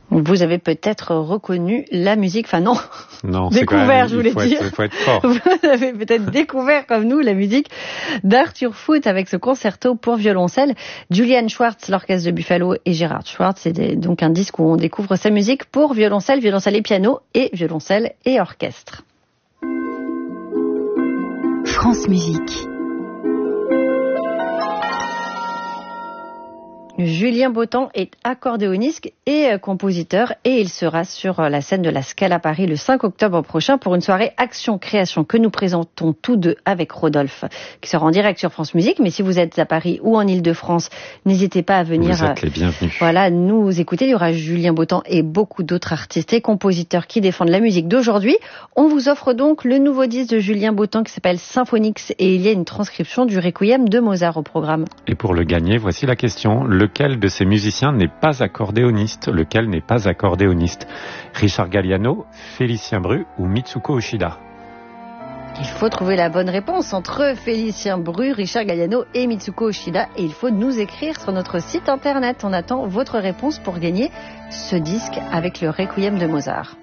Vous avez peut-être reconnu la musique, enfin non, découvert, je voulais dire. Il faut être fort. Vous avez peut-être découvert, comme nous, la musique d'Arthur Foote avec ce concerto pour violoncelle. Julian Schwartz, l'orchestre de Buffalo, et Gerhard Schwartz. C'est donc un disque où on découvre sa musique pour violoncelle et piano, et violoncelle et orchestre. France Musique. Julien Bautan est accordéoniste et compositeur et il sera sur la scène de la Scala Paris le 5 octobre prochain pour une soirée Action-Création que nous présentons tous deux avec Rodolphe qui sera en direct sur France Musique. Mais si vous êtes à Paris ou en Ile-de-France, n'hésitez pas à venir. Vous êtes les bienvenus. Voilà, nous écouter. Il y aura Julien Bautan et beaucoup d'autres artistes et compositeurs qui défendent la musique d'aujourd'hui. On vous offre donc le nouveau disque de Julien Bautan qui s'appelle Symphonix et il y a une transcription du Requiem de Mozart au programme. Et pour le gagner, voici la question. Lequel de ces musiciens n'est pas accordéoniste? Lequel n'est pas accordéoniste? Richard Galliano, Félicien Bru ou Mitsuko Oshida? Il faut trouver la bonne réponse entre Félicien Bru, Richard Galliano et Mitsuko Oshida. Et il faut nous écrire sur notre site internet. On attend votre réponse pour gagner ce disque avec le Requiem de Mozart.